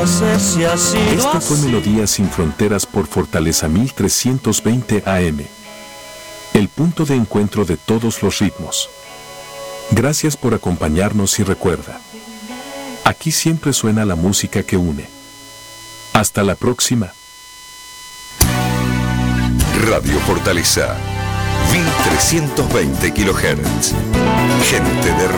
sé si así lo Esta fue haces. Melodía sin Fronteras por Fortaleza 1320 AM. El punto de encuentro de todos los ritmos. Gracias por acompañarnos y recuerda, aquí siempre suena la música que une. Hasta la próxima. Radio Fortaleza, 1320 kHz. Gente de